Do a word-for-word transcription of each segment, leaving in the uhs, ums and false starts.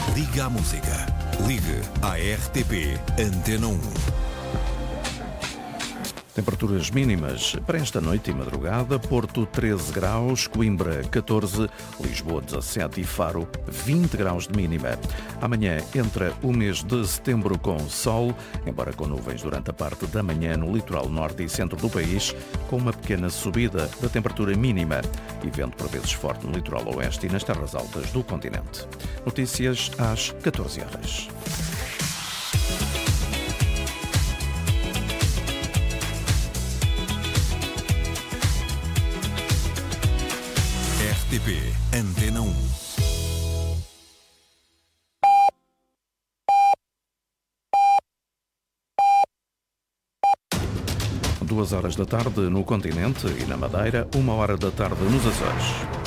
Liga à música. Ligue à R T P Antena um. Temperaturas mínimas para esta noite e madrugada: Porto treze graus, Coimbra catorze, Lisboa dezassete e Faro vinte graus de mínima. Amanhã entra o mês de setembro com sol, embora com nuvens durante a parte da manhã no litoral norte e centro do país, com uma pequena subida da temperatura mínima e vento por vezes forte no litoral oeste e nas terras altas do continente. Notícias às catorze horas. R T P Antena um. Duas horas da tarde no continente e na Madeira, uma hora da tarde nos Açores.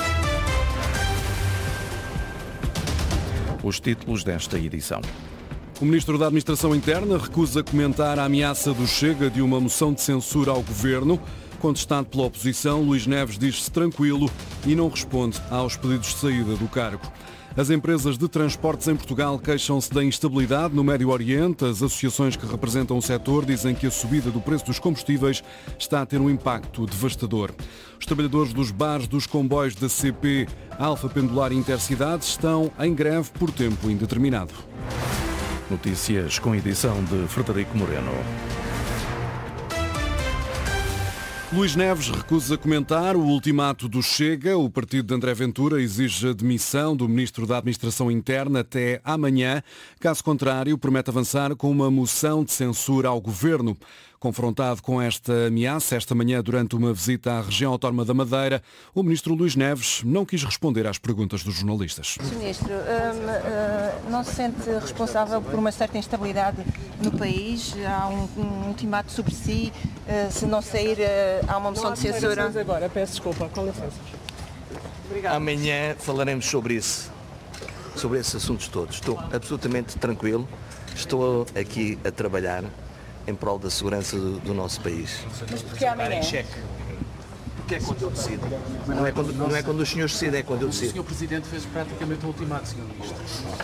Os títulos desta edição. O Ministro da Administração Interna recusa comentar a ameaça do Chega de uma moção de censura ao Governo. Contestado pela oposição, Luís Neves diz-se tranquilo e não responde aos pedidos de saída do cargo. As empresas de transportes em Portugal queixam-se da instabilidade no Médio Oriente. As associações que representam o setor dizem que a subida do preço dos combustíveis está a ter um impacto devastador. Os trabalhadores dos bares dos comboios da C P Alfa Pendular Intercidades estão em greve por tempo indeterminado. Notícias com edição de Frederico Moreno. Luís Neves recusa comentar o ultimato do Chega. O partido de André Ventura exige a demissão do Ministro da Administração Interna até amanhã. Caso contrário, promete avançar com uma moção de censura ao Governo. Confrontado com esta ameaça, esta manhã, durante uma visita à região autónoma da Madeira, o Ministro Luís Neves não quis responder às perguntas dos jornalistas. senhor Ministro, hum, hum, não se sente responsável por uma certa instabilidade no país? Há um, um ultimato sobre si, uh, se não sair, uh, há uma moção de censura? Agora, peço desculpa, com licença. Obrigado. Amanhã falaremos sobre isso, sobre esses assuntos todos. Estou absolutamente tranquilo, estou aqui a trabalhar em prol da segurança do, do nosso país. Mas porquê amanhã? Porque é quando eu decido. Não é quando, não é quando os senhores decidem, é quando eu O decido. senhor Presidente fez praticamente o ultimato, senhor Ministro.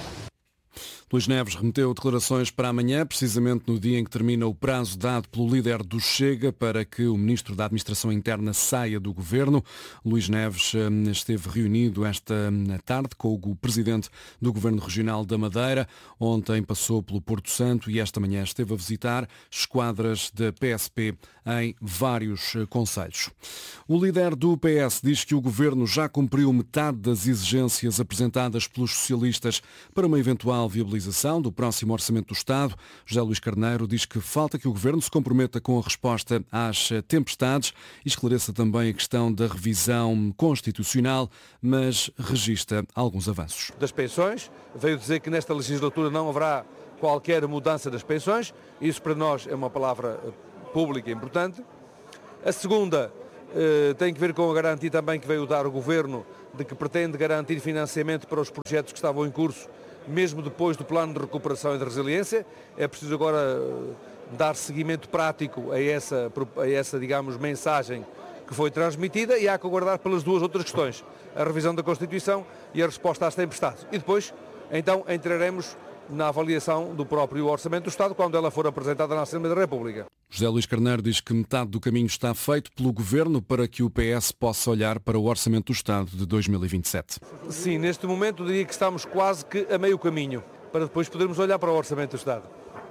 Luís Neves remeteu declarações para amanhã, precisamente no dia em que termina o prazo dado pelo líder do Chega para que o Ministro da Administração Interna saia do Governo. Luís Neves esteve reunido esta tarde com o Presidente do Governo Regional da Madeira. Ontem passou pelo Porto Santo e esta manhã esteve a visitar esquadras da P S P em vários concelhos. O líder do P S diz que o Governo já cumpriu metade das exigências apresentadas pelos socialistas para uma eventual viabilização do próximo Orçamento do Estado. José Luís Carneiro diz que falta que o Governo se comprometa com a resposta às tempestades e esclareça também a questão da revisão constitucional, mas registra alguns avanços. Das pensões, veio dizer que nesta legislatura não haverá qualquer mudança das pensões. Isso para nós é uma palavra pública importante. A segunda eh, tem que ver com a garantia também que veio dar o Governo de que pretende garantir financiamento para os projetos que estavam em curso, mesmo depois do plano de recuperação e de resiliência. É preciso agora dar seguimento prático a essa, a essa, digamos, mensagem que foi transmitida e há que aguardar pelas duas outras questões, a revisão da Constituição e a resposta às tempestades. E depois, então, entraremos na avaliação do próprio Orçamento do Estado quando ela for apresentada na Assembleia da República. José Luís Carneiro diz que metade do caminho está feito pelo Governo para que o P S possa olhar para o Orçamento do Estado de dois mil e vinte e sete. Sim, neste momento diria que estamos quase que a meio caminho, para depois podermos olhar para o Orçamento do Estado.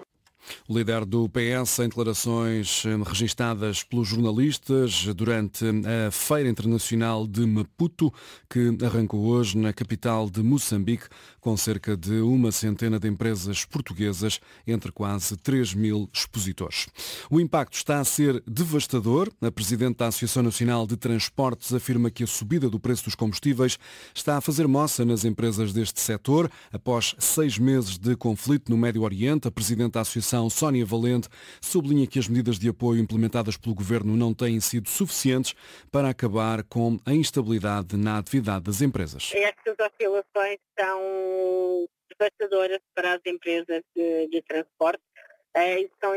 O líder do P S, em declarações registadas pelos jornalistas durante a Feira Internacional de Maputo, que arrancou hoje na capital de Moçambique, com cerca de uma centena de empresas portuguesas, entre quase três mil expositores. O impacto está a ser devastador. A Presidente da Associação Nacional de Transportes afirma que a subida do preço dos combustíveis está a fazer moça nas empresas deste setor. Após seis meses de conflito no Médio Oriente, a Presidente da Associação, Sónia Valente, sublinha que as medidas de apoio implementadas pelo Governo não têm sido suficientes para acabar com a instabilidade na atividade das empresas. Estas oscilações são devastadoras para as empresas de, de transporte. Isso são impactos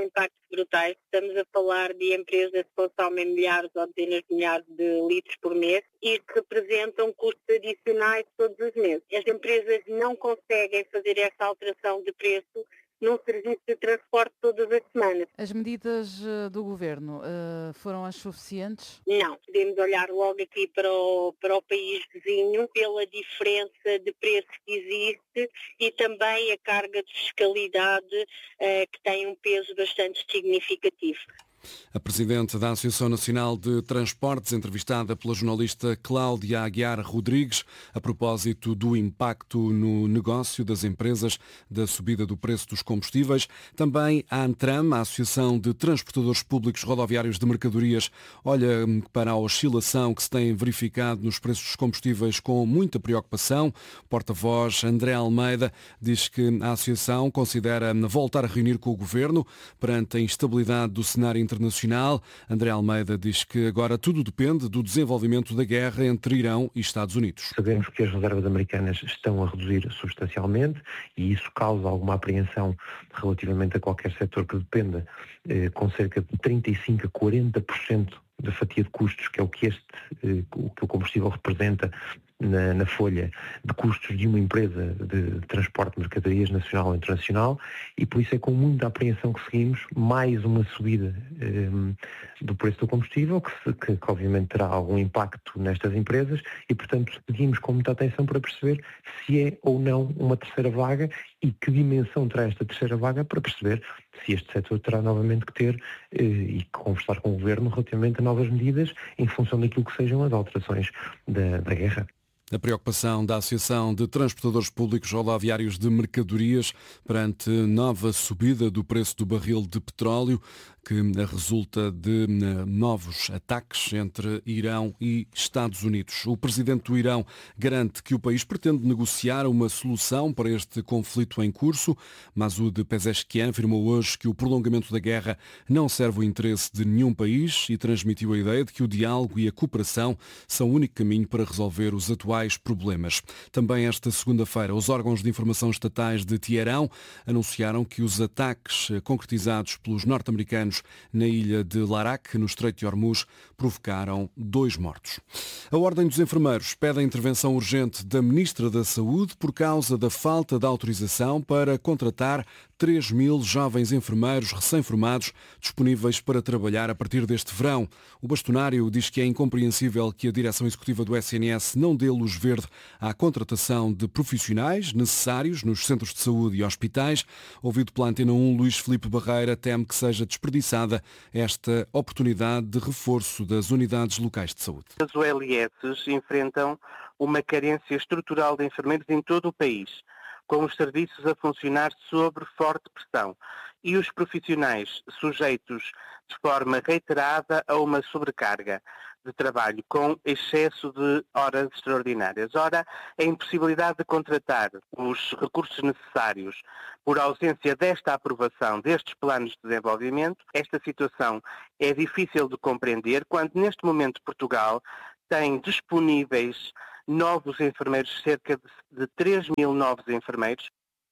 brutais. Estamos a falar de empresas que consomem milhares ou dezenas de milhares de litros por mês e que representam custos adicionais todos os meses. As empresas não conseguem fazer esta alteração de preço num serviço de transporte todas as semanas. As medidas do Governo uh, foram as suficientes? Não. Podemos olhar logo aqui para o, para o país vizinho pela diferença de preços que existe e também a carga de fiscalidade uh, que tem um peso bastante significativo. A Presidente da Associação Nacional de Transportes, entrevistada pela jornalista Cláudia Aguiar Rodrigues, a propósito do impacto no negócio das empresas da subida do preço dos combustíveis. Também a ANTRAM, a Associação de Transportadores Públicos Rodoviários de Mercadorias, olha para a oscilação que se tem verificado nos preços dos combustíveis com muita preocupação. O porta-voz André Almeida diz que a Associação considera voltar a reunir com o Governo perante a instabilidade do cenário internacional. André Almeida diz que agora tudo depende do desenvolvimento da guerra entre Irão e Estados Unidos. Sabemos que as reservas americanas estão a reduzir substancialmente e isso causa alguma apreensão relativamente a qualquer setor que dependa eh, com cerca de trinta e cinco a quarenta por cento da fatia de custos, que é o que, este, eh, o, que o combustível representa na, na folha de custos de uma empresa de transporte de mercadorias nacional ou internacional, e por isso é com muita apreensão que seguimos mais uma subida eh, do preço do combustível, que, se, que, que obviamente terá algum impacto nestas empresas, e portanto seguimos com muita atenção para perceber se é ou não uma terceira vaga e que dimensão terá esta terceira vaga, para perceber se este setor terá novamente que ter eh, e conversar com o Governo relativamente a novas medidas em função daquilo que sejam as alterações da, da guerra. A preocupação da Associação de Transportadores Públicos Rodoviários de Mercadorias perante nova subida do preço do barril de petróleo, que resulta de novos ataques entre Irão e Estados Unidos. O presidente do Irão garante que o país pretende negociar uma solução para este conflito em curso. Masoud Pezeshkian afirmou hoje que o prolongamento da guerra não serve o interesse de nenhum país e transmitiu a ideia de que o diálogo e a cooperação são o único caminho para resolver os atuais problemas. Também esta segunda-feira, os órgãos de informação estatais de Teherão anunciaram que os ataques concretizados pelos norte-americanos na ilha de Larak, no Estreito de Hormuz, provocaram dois mortos. A Ordem dos Enfermeiros pede a intervenção urgente da Ministra da Saúde por causa da falta de autorização para contratar três mil jovens enfermeiros recém-formados disponíveis para trabalhar a partir deste verão. O bastonário diz que é incompreensível que a direção executiva do S N S não dê luz verde à contratação de profissionais necessários nos centros de saúde e hospitais. Ouvido pela Antena um, Luís Filipe Barreira teme que seja desperdiçada esta oportunidade de reforço das unidades locais de saúde. As O L S enfrentam uma carência estrutural de enfermeiros em todo o país, com os serviços a funcionar sob forte pressão e os profissionais sujeitos de forma reiterada a uma sobrecarga de trabalho com excesso de horas extraordinárias. Ora, a impossibilidade de contratar os recursos necessários por ausência desta aprovação destes planos de desenvolvimento, esta situação é difícil de compreender quando neste momento Portugal tem disponíveis novos enfermeiros, cerca de três mil novos enfermeiros.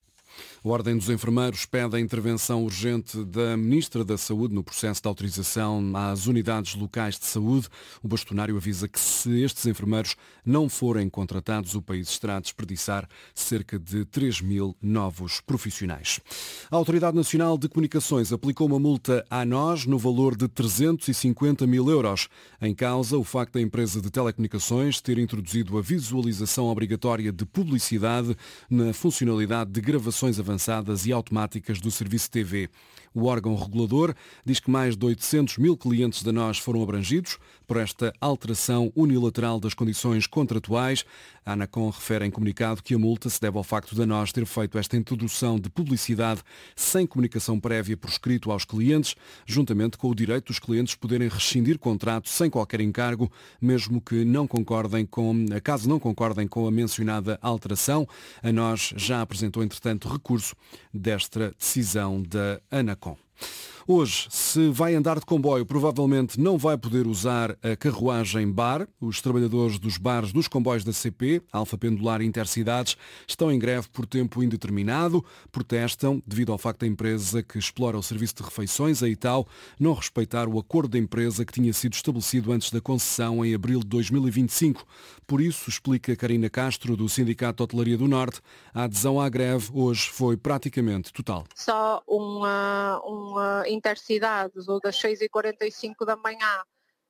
A Ordem dos Enfermeiros pede a intervenção urgente da Ministra da Saúde no processo de autorização às unidades locais de saúde. O bastonário avisa que se estes enfermeiros não forem contratados, o país estará a desperdiçar cerca de três mil novos profissionais. A Autoridade Nacional de Comunicações aplicou uma multa à NOS no valor de trezentos e cinquenta mil euros. Em causa, o facto da empresa de telecomunicações ter introduzido a visualização obrigatória de publicidade na funcionalidade de gravações avançadas e automáticas do serviço T V. O órgão regulador diz que mais de oitocentos mil clientes da NOS foram abrangidos por esta alteração unilateral das condições contratuais. A Anacom refere em comunicado que a multa se deve ao facto da NOS ter feito esta introdução de publicidade sem comunicação prévia por escrito aos clientes, juntamente com o direito dos clientes poderem rescindir contrato sem qualquer encargo, mesmo que não concordem com, caso não concordem com a mencionada alteração. A NOS já apresentou, entretanto, recurso desta decisão da Anacom. Hoje, se vai andar de comboio, provavelmente não vai poder usar a carruagem bar. Os trabalhadores dos bares dos comboios da C P, Alfa Pendular e Intercidades, estão em greve por tempo indeterminado. Protestam devido ao facto da empresa que explora o serviço de refeições, a Ital, não respeitar o acordo da empresa que tinha sido estabelecido antes da concessão em abril de dois mil e vinte e cinco. Por isso, explica Karina Castro, do Sindicato de Hotelaria do Norte, a adesão à greve hoje foi praticamente total. Só uma, uma Intercidades, ou das seis e quarenta e cinco da manhã,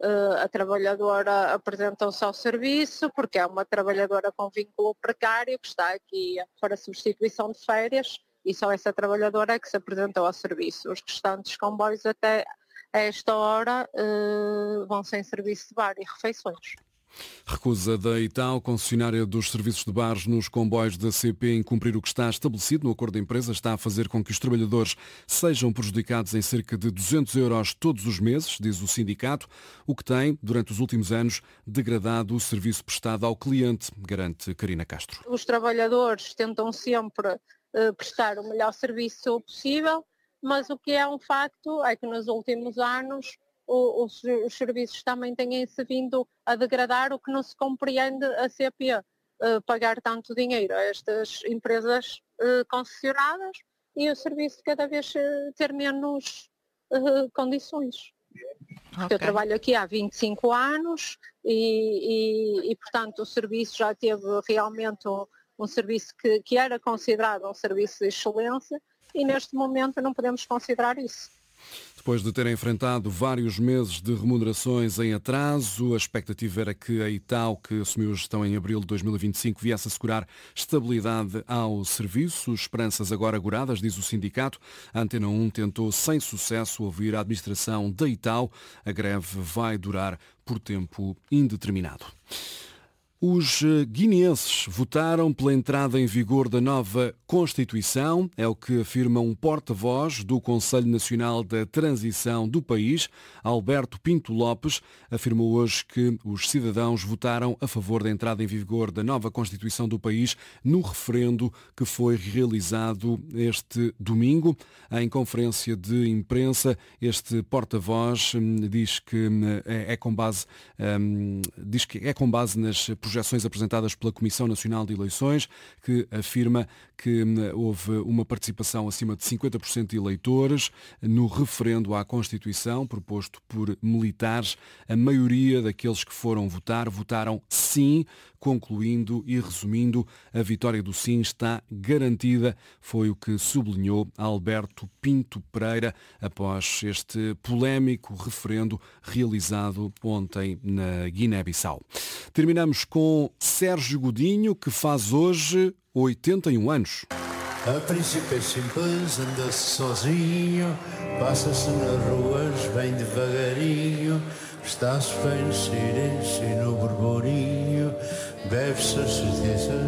a trabalhadora apresentou-se ao serviço, porque é uma trabalhadora com vínculo precário que está aqui para substituição de férias, e só essa trabalhadora é que se apresentou ao serviço. Os restantes comboios até esta hora vão sem serviço de bar e refeições. Recusa da Ital, concessionária dos serviços de bares nos comboios da C P, em cumprir o que está estabelecido no acordo da empresa, está a fazer com que os trabalhadores sejam prejudicados em cerca de duzentos euros todos os meses, diz o sindicato, o que tem, durante os últimos anos, degradado o serviço prestado ao cliente, garante Karina Castro. Os trabalhadores tentam sempre uh, prestar o melhor serviço possível, mas o que é um facto é que nos últimos anos Os, os serviços também têm-se vindo a degradar, o que não se compreende a C P uh, pagar tanto dinheiro a estas empresas uh, concessionadas e o serviço cada vez uh, ter menos uh, condições. Okay. Eu trabalho aqui há vinte e cinco anos e, e, e portanto, o serviço já teve realmente um, um serviço que, que era considerado um serviço de excelência e neste momento não podemos considerar isso. Depois de terem enfrentado vários meses de remunerações em atraso, a expectativa era que a Ital, que assumiu a gestão em abril de dois mil e vinte e cinco, viesse assegurar estabilidade ao serviço. Esperanças agora agoradas, diz o sindicato. A Antena um tentou sem sucesso ouvir a administração da Ital. A greve vai durar por tempo indeterminado. Os guineenses votaram pela entrada em vigor da nova Constituição, é o que afirma um porta-voz do Conselho Nacional da Transição do país, Alberto Pinto Lopes, afirmou hoje que os cidadãos votaram a favor da entrada em vigor da nova Constituição do país no referendo que foi realizado este domingo. Em conferência de imprensa, este porta-voz diz que é com base, diz que é com base nas projeções apresentadas pela Comissão Nacional de Eleições, que afirma que houve uma participação acima de cinquenta por cento de eleitores no referendo à Constituição proposto por militares. A maioria daqueles que foram votar, votaram sim, concluindo e resumindo, a vitória do sim está garantida, foi o que sublinhou Alberto Pinto Pereira após este polémico referendo realizado ontem na Guiné-Bissau. Terminamos com Sérgio Godinho, que faz hoje oitenta e um anos. A princípio é simples, anda-se sozinho, passa-se nas ruas bem devagarinho, está-se bem no silêncio e no burburinho, bebe-se a certeza